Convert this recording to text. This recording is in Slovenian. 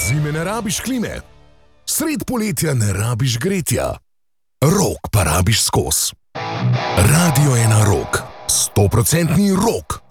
Zime ne rabiš klime, sred poletja ne rabiš gretja, rok pa rabiš skos. Radio 1 Rock, 100% rock.